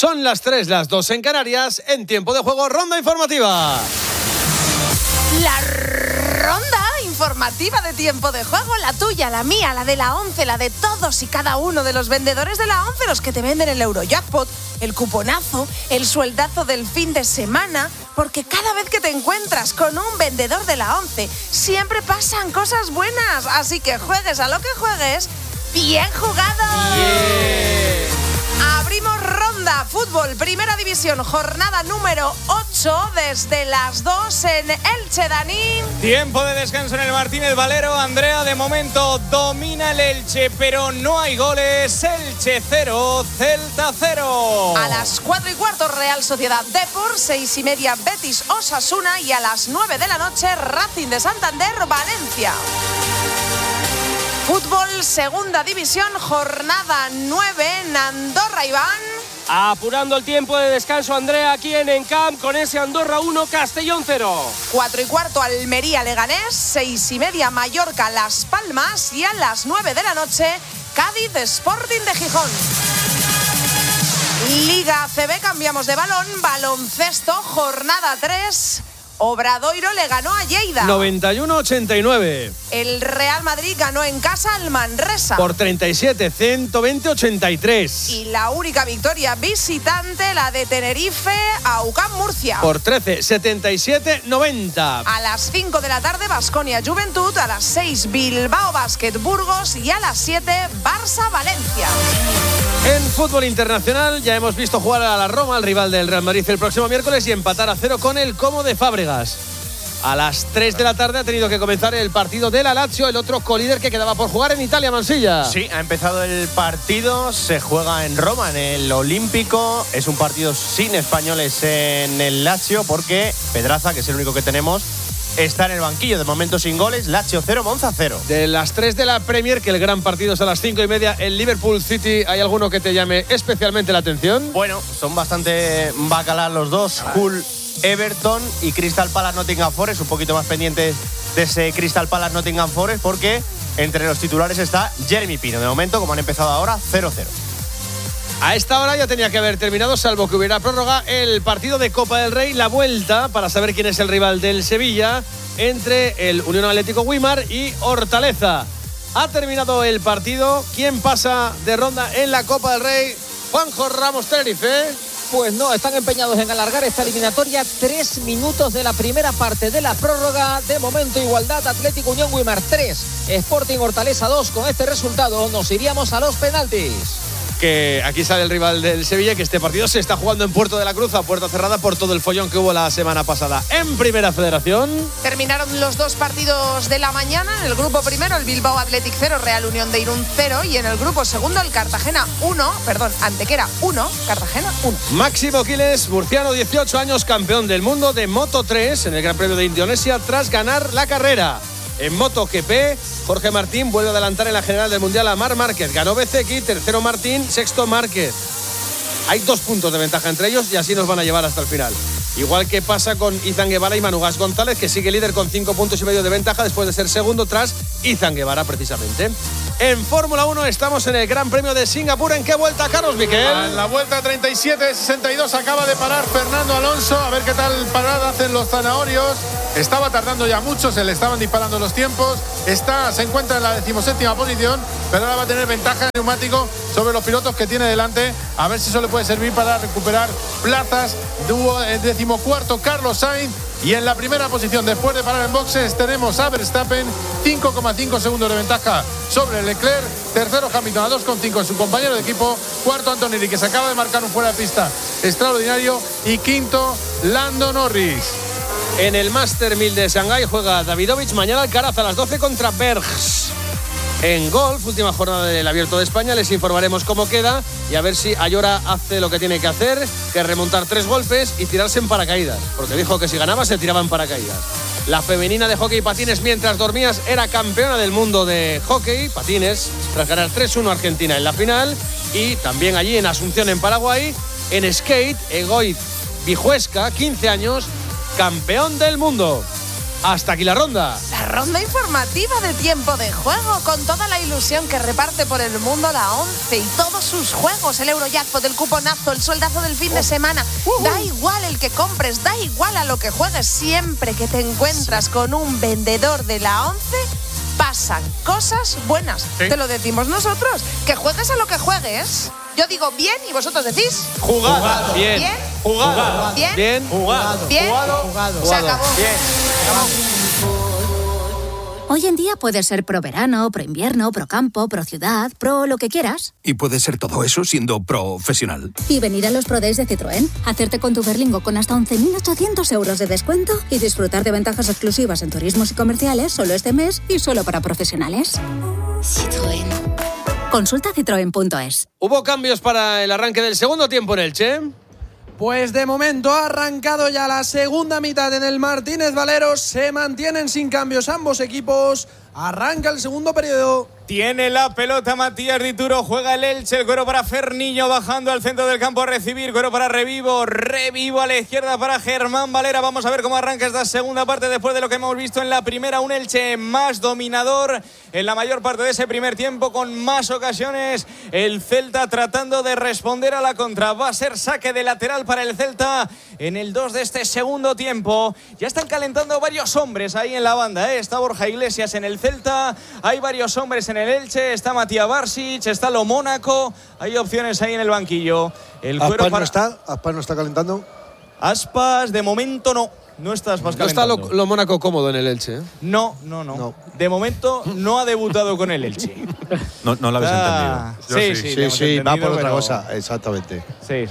Son las 3, las 2 en Canarias, en tiempo de juego, ronda informativa. La ronda informativa de tiempo de juego, la tuya, la mía, la de la 11, la de todos y cada uno de los vendedores de la 11, los que te venden el Eurojackpot, el cuponazo, el sueldazo del fin de semana, porque cada vez que te encuentras con un vendedor de la 11, siempre pasan cosas buenas, así que juegues a lo que juegues, ¡bien jugado! Yeah. Abrimos ronda, fútbol, primera división, jornada número 8, desde las 2 en Elche, Dani. Tiempo de descanso en el Martínez Valero. Andrea, de momento domina el Elche, pero no hay goles. Elche 0, Celta 0. A las 4:15, Real Sociedad Depor, 6:30, Betis Osasuna, y a las 9 de la noche, Racing de Santander, Valencia. Fútbol, segunda división, jornada 9 en Andorra, Iván. Apurando el tiempo de descanso, Andrea, aquí en Encamp, con ese Andorra 1, Castellón 0. 4:15, Almería Leganés, 6:30, Mallorca Las Palmas, y a las 9 de la noche, Cádiz Sporting de Gijón. Liga ACB, cambiamos de balón, baloncesto, jornada 3. Obradoiro le ganó a Lleida 91-89. El Real Madrid ganó en casa al Manresa por 37, 120-83. Y la única victoria visitante, la de Tenerife a UCAM Murcia por 13, 77-90. A las 5 de la tarde, Baskonia Juventud, a las 6 Bilbao Basket Burgos, y a las 7 Barça Valencia. En fútbol internacional ya hemos visto jugar a la Roma, al rival del Real Madrid, el próximo miércoles, y empatar a 0 con el Como de Fábregas. A las 3 de la tarde ha tenido que comenzar el partido de la Lazio, el otro colíder que quedaba por jugar en Italia, Mansilla. Sí, ha empezado el partido, se juega en Roma, en el Olímpico. Es un partido sin españoles en el Lazio, porque Pedraza, que es el único que tenemos, está en el banquillo, de momento sin goles. Lazio 0, Monza 0. De las 3 de la Premier, que el gran partido es a las 5:30, el Liverpool City, ¿hay alguno que te llame especialmente la atención? Bueno, son bastante bacalas los dos. Hull Everton y Crystal Palace Nottingham Forest, un poquito más pendientes de ese Crystal Palace Nottingham Forest, porque entre los titulares está Jeremy Pino. De momento, como han empezado ahora, 0-0. A esta hora ya tenía que haber terminado, salvo que hubiera prórroga, el partido de Copa del Rey, la vuelta para saber quién es el rival del Sevilla entre el Unión Atlético Güímar y Hortaleza. Ha terminado el partido. ¿Quién pasa de ronda en la Copa del Rey? Juanjo Ramos Tenerife. Pues no, están empeñados en alargar esta eliminatoria. 3 minutos de la primera parte de la prórroga. De momento, igualdad, Atlético Unión Güímar 3, Sporting Hortaleza 2. Con este resultado nos iríamos a los penaltis. Que aquí sale el rival del Sevilla, que este partido se está jugando en Puerto de la Cruz, a puerta cerrada, por todo el follón que hubo la semana pasada. En Primera Federación terminaron los dos partidos de la mañana. En el grupo primero, el Bilbao Athletic 0, Real Unión de Irún 0. Y en el grupo segundo, el Antequera 1, Cartagena 1. Máximo Quiles, murciano, 18 años, campeón del mundo de Moto 3 en el Gran Premio de Indonesia, tras ganar la carrera. En MotoGP, Jorge Martín vuelve a adelantar en la general del Mundial a Marc Márquez. Ganó Bezzecchi, tercero Martín, sexto Márquez. Hay 2 puntos de ventaja entre ellos y así nos van a llevar hasta el final. Igual que pasa con Izan Guevara y Manu Gas González, que sigue líder con 5 puntos y medio de ventaja después de ser segundo tras Izan Guevara, precisamente. En Fórmula 1 estamos en el Gran Premio de Singapur. ¿En qué vuelta, Carlos Miquel? En la vuelta 37-62 acaba de parar Fernando Alonso. A ver qué tal parada hacen los zanahorios. Estaba tardando ya mucho, se le estaban disparando los tiempos. Se encuentra en la 17ª posición, pero ahora va a tener ventaja en neumático sobre los pilotos que tiene delante. A ver si eso le puede servir para recuperar plazas. Dúo el 14º Carlos Sainz. Y en la primera posición, después de parar en boxes, tenemos a Verstappen, 5,5 segundos de ventaja sobre Leclerc. Tercero Hamilton a 2,5 en su compañero de equipo. Cuarto Antonelli, que se acaba de marcar un fuera de pista extraordinario. Y quinto Lando Norris. En el Master 1000 de Shanghái juega Davidovich. Mañana Alcaraz a las 12 contra Bergs. En golf, última jornada del Abierto de España, les informaremos cómo queda y a ver si Ayora hace lo que tiene que hacer, que es remontar 3 golpes y tirarse en paracaídas, porque dijo que si ganaba se tiraba en paracaídas. La femenina de hockey y patines, mientras dormías, era campeona del mundo de hockey patines, tras ganar 3-1 a Argentina en la final. Y también allí en Asunción, en Paraguay, en skate, Egoy Vijuesca, 15 años, campeón del mundo. Hasta aquí la ronda. La ronda informativa de tiempo de juego, con toda la ilusión que reparte por el mundo la 11 y todos sus juegos, el Eurojackpot, el cuponazo, el sueldazo del fin de semana. Da igual el que compres, da igual a lo que juegues, siempre que te encuentras con un vendedor de la 11, pasan cosas buenas. Sí. Te lo decimos nosotros, que juegues a lo que juegues. Yo digo bien y vosotros decís Jugado. Bien. bien, Jugado. bien, Bien. Jugado. bien. Se acabó. Hoy en día puedes ser pro verano, pro invierno, pro campo, pro ciudad, pro lo que quieras. Y puedes ser todo eso siendo profesional. Y venir a los Pro Days de Citroën, hacerte con tu Berlingo con hasta 11.800 euros de descuento y disfrutar de ventajas exclusivas en turismos y comerciales solo este mes y solo para profesionales. Citroën. Consulta citroen.es. ¿Hubo cambios para el arranque del segundo tiempo en Elche? Pues de momento ha arrancado ya la segunda mitad en el Martínez Valero. Se mantienen sin cambios ambos equipos. Arranca el segundo periodo. Tiene la pelota Matías Dituro, juega el Elche, el cuero para Ferniño, bajando al centro del campo a recibir, cuero para Revivo a la izquierda para Germán Valera. Vamos a ver cómo arranca esta segunda parte después de lo que hemos visto en la primera. Un Elche más dominador en la mayor parte de ese primer tiempo, con más ocasiones. El Celta tratando de responder a la contra. Va a ser saque de lateral para el Celta en el 2 de este segundo tiempo. Ya están calentando varios hombres ahí en la banda, ¿eh? Está Borja Iglesias en el Celta, hay varios hombres en el Elche, está Matías Barsic, está Lo Mónaco, hay opciones ahí en el banquillo. El cuero ¿Aspas no está calentando? Aspas, de momento no está Aspas calentando. No está Lo Mónaco cómodo en el Elche, ¿eh? No. De momento no ha debutado con el Elche. No lo habéis entendido. Sí, va por otra cosa, exactamente. Sí.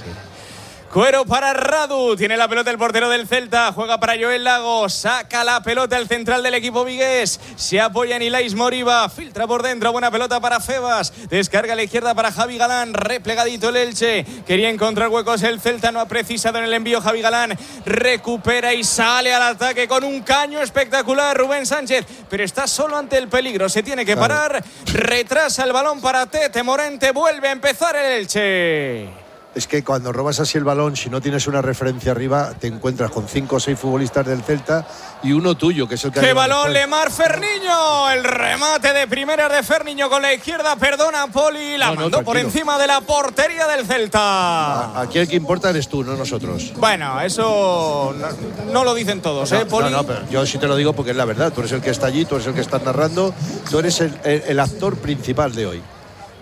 Cuero para Radu, tiene la pelota el portero del Celta, juega para Joel Lago, saca la pelota el central del equipo vigués, se apoya en Ilais Moriba, filtra por dentro, buena pelota para Febas, descarga a la izquierda para Javi Galán, replegadito el Elche, quería encontrar huecos el Celta, no ha precisado en el envío Javi Galán, recupera y sale al ataque con un caño espectacular Rubén Sánchez, pero está solo ante el peligro, se tiene que parar, retrasa el balón para Tete Morente, vuelve a empezar el Elche. Es que cuando robas así el balón, si no tienes una referencia arriba, te encuentras con 5 o 6 futbolistas del Celta y uno tuyo, que es el que... ¡Qué balón, Lemar Ferniño! El remate de primeras de Ferniño con la izquierda, perdona Poli, la mandó por encima de la portería del Celta. Aquí el que importa eres tú, no nosotros. Bueno, eso no lo dicen todos, Poli. No, pero yo sí te lo digo porque es la verdad. Tú eres el que está allí, tú eres el que estás narrando, tú eres el actor principal de hoy.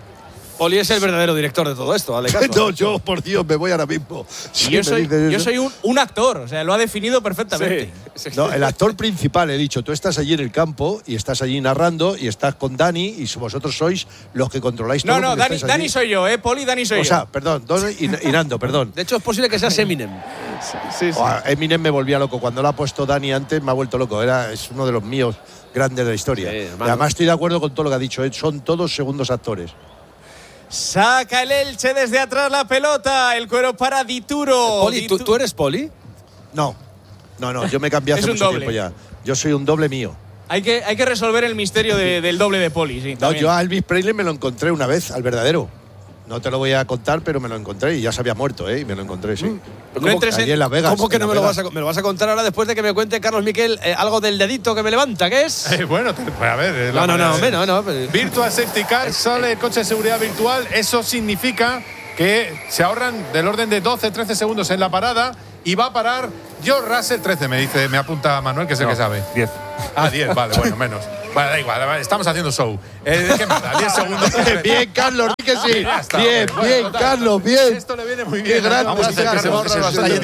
Poli es el verdadero director de todo esto, dale caso. No, yo, por Dios, me voy ahora mismo. Yo soy un actor, o sea, lo ha definido perfectamente. Sí. No, el actor principal, he dicho, tú estás allí en el campo y estás allí narrando y estás con Dani y vosotros sois los que controláis todo. No, Dani soy yo, Poli, Dani soy yo. O sea, perdón, y Nando, perdón. De hecho, es posible que seas Eminem. Sí. Eminem me volvía loco. Cuando lo ha puesto Dani antes, me ha vuelto loco. Es uno de los míos grandes de la historia. Y además estoy de acuerdo con todo lo que ha dicho. Son todos segundos actores. Saca el Elche desde atrás la pelota. El cuero para Dituro. Poli, ¿tú eres Poli? No, yo me cambié hace mucho tiempo ya. Yo soy un doble mío. Hay que resolver el misterio del doble de Poli, sí. No, yo a Elvis Presley me lo encontré una vez, al verdadero. No te lo voy a contar, pero me lo encontré y ya se había muerto, y me lo encontré, sí. Allí en Las Vegas. ¿Cómo que no me lo vas a contar ahora después de que me cuente Carlos Miquel algo del dedito que me levanta? ¿Qué es? Bueno, pues a ver. No. Virtual Safety Car, sale el coche de seguridad virtual. Eso significa que se ahorran del orden de 12-13 segundos en la parada y va a parar George Russell. 13 me apunta Manuel, que es el que sabe. 10. 10, vale, bueno, menos. Vale, da igual, estamos haciendo show. ¿Qué más da? 10 segundos. Bien, Carlos, di que sí. Bien, Carlos, bien. Esto le viene muy bien. Qué grande. Vamos a hacer que se va a ahorrar bastante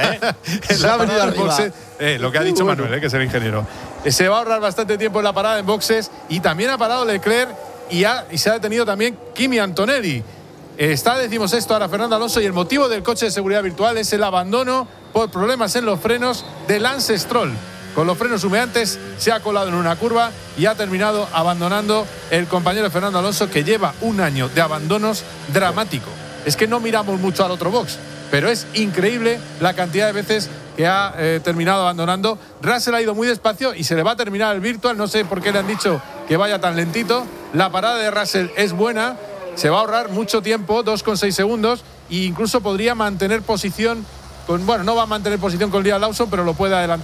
tiempo. Lo que ha dicho Manuel, que es el ingeniero. Se va a ahorrar bastante tiempo en la parada en boxes y también ha parado Leclerc y se ha detenido también Kimi Antonelli. Está, decimos esto ahora, Fernando Alonso, y el motivo del coche de seguridad virtual es el abandono por problemas en los frenos de Lance Stroll. Con los frenos humeantes se ha colado en una curva y ha terminado abandonando el compañero de Fernando Alonso, que lleva un año de abandonos dramático. Es que no miramos mucho al otro box, pero es increíble la cantidad de veces que ha terminado abandonando. Russell ha ido muy despacio y se le va a terminar el virtual. No sé por qué le han dicho que vaya tan lentito. La parada de Russell es buena. Se va a ahorrar mucho tiempo, 2,6 segundos, e incluso podría mantener posición no va a mantener posición con Liam Lawson, pero lo puede adelantar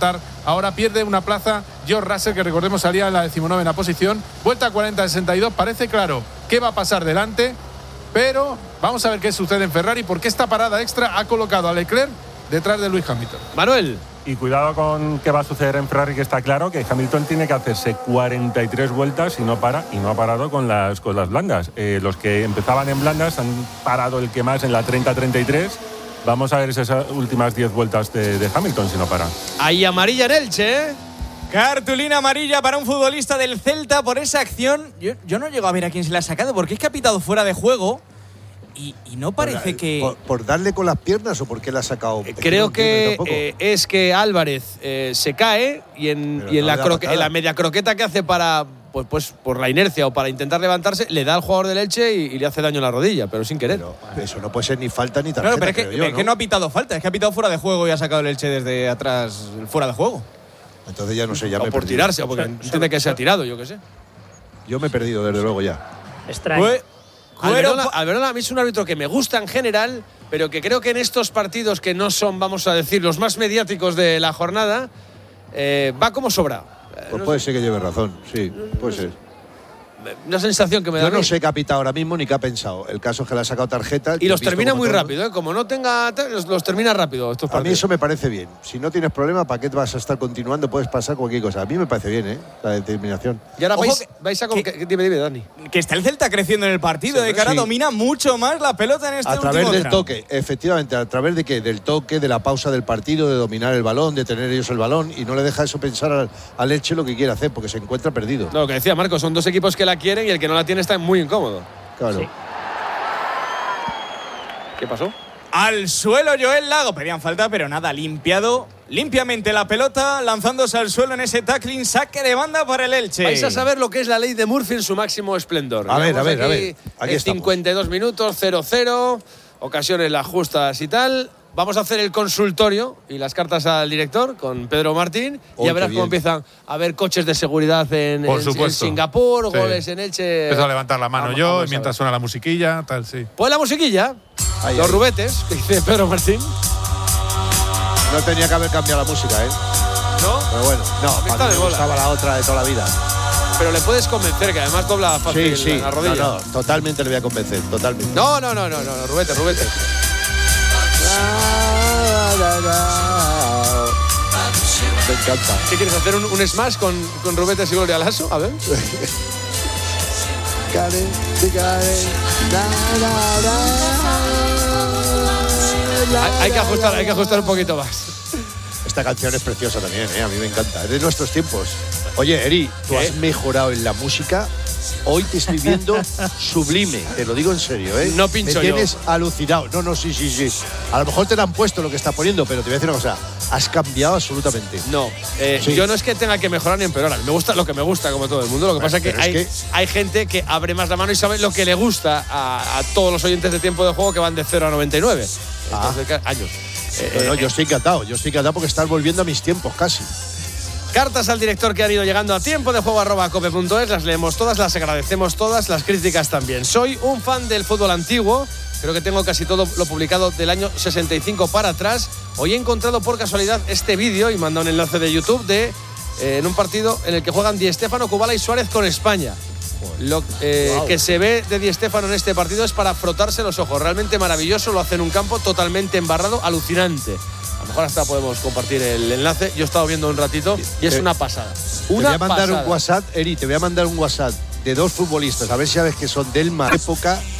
Ahora pierde una plaza George Russell, que recordemos salía en la 19ª posición. Vuelta a 40-62. Parece claro qué va a pasar delante, pero vamos a ver qué sucede en Ferrari, porque esta parada extra ha colocado a Leclerc detrás de Lewis Hamilton. Manuel. Y cuidado con qué va a suceder en Ferrari, que está claro que Hamilton tiene que hacerse 43 vueltas y no para, y no ha parado con las blandas. Los que empezaban en blandas han parado el que más en la 30-33. Vamos a ver esas últimas 10 vueltas de Hamilton si no para. Ahí amarilla en Elche, ¿eh? Cartulina amarilla para un futbolista del Celta por esa acción. Yo no llego a ver a quién se la ha sacado, porque es que ha pitado fuera de juego. Y no parece ¿Por darle con las piernas o por qué la ha sacado? Creo que es que Álvarez se cae y en la media croqueta que hace para pues por la inercia o para intentar levantarse, le da al jugador del Elche y le hace daño en la rodilla, pero sin querer. Pero eso no puede ser ni falta ni tarjeta. Claro, pero es que no ha pitado falta, es que ha pitado fuera de juego y ha sacado el Elche desde atrás fuera de juego. Entonces ya no sé, ya me he por perdido. Tirarse, o porque entiende que se ha tirado, yo qué sé. Yo me he perdido, desde luego, ya. Alberola a mí es un árbitro que me gusta en general, pero que creo que en estos partidos que no son, vamos a decir, los más mediáticos de la jornada, va como sobra. Pues puede ser que lleve razón, sí, puede ser. Una sensación que me da. Yo no sé qué ha pitado ahora mismo ni qué ha pensado. El caso es que le ha sacado tarjeta. Y los termina muy rápido, ¿eh? Como no tenga. Los termina rápido estos partidos. A mí eso me parece bien. Si no tienes problema, ¿para qué te vas a estar continuando? Puedes pasar cualquier cosa. A mí me parece bien, ¿eh? La determinación. Y ahora vais a. Dime, Dani. Que está el Celta creciendo en el partido, de cara domina mucho más la pelota en este último tramo. A través del tramo. toque, efectivamente. ¿A través de qué? Del toque, de la pausa del partido, de dominar el balón, de tener ellos el balón. Y no le deja eso pensar al Elche lo que quiere hacer, porque se encuentra perdido. No, lo que decía Marco, son dos equipos que la quieren y el que no la tiene está muy incómodo. Claro. Sí. ¿Qué pasó? Al suelo Joel Lago. Pedían falta, pero nada, limpiado limpiamente la pelota, lanzándose al suelo en ese tackling, saque de banda para el Elche. Vais a saber lo que es la ley de Murphy en su máximo esplendor. A ver. Aquí 52 minutos, 0-0, ocasiones las justas y tal. Vamos a hacer el consultorio y las cartas al director con Pedro Martín y ya verás cómo empiezan a haber coches de seguridad en Singapur, sí. Goles en Elche. Empiezo a levantar la mano yo y mientras suena la musiquilla, tal, sí. Pues la musiquilla, los rubetes, que dice Pedro Martín. No tenía que haber cambiado la música, ¿eh? ¿No? Pero bueno, no, me gustaba la otra de toda la vida. Pero le puedes convencer, que además dobla fácil la rodilla. No, totalmente le voy a convencer, totalmente. No, rubetes. Me encanta. ¿Qué quieres hacer? ¿Un smash con rubetes y Gloria Lasso? A ver. Hay que ajustar un poquito más. Esta canción es preciosa también, a mí me encanta. Es de nuestros tiempos. Oye, Eri, tú has mejorado en la música. Hoy te estoy viendo sublime, te lo digo en serio, ¿eh? No pincho yo. Me tienes alucinado. No, sí. A lo mejor te la han puesto lo que está poniendo, pero te voy a decir una cosa. Has cambiado absolutamente. No, yo no es que tenga que mejorar ni empeorar. Me gusta lo que me gusta, como todo el mundo. Lo que pasa es que hay gente que abre más la mano y sabe lo que le gusta a todos los oyentes de Tiempo de Juego que van de 0 a 99. Entonces, años. Bueno, yo estoy encantado porque estás volviendo a mis tiempos casi. Cartas al director que han ido llegando a tiempodejuego@cope.es, las leemos todas, las agradecemos todas, las críticas también. Soy un fan del fútbol antiguo, creo que tengo casi todo lo publicado del año 65 para atrás. Hoy he encontrado por casualidad este vídeo y manda un enlace de YouTube en un partido en el que juegan Di Stéfano, Kubala y Suárez con España. Lo que se ve de Di Stéfano en este partido es para frotarse los ojos, realmente maravilloso, lo hace en un campo totalmente embarrado, alucinante. A lo mejor hasta podemos compartir el enlace. Yo he estado viendo un ratito y es una pasada. Te voy a mandar un WhatsApp, Eri, te voy a mandar un WhatsApp de dos futbolistas, a ver si sabes que son del época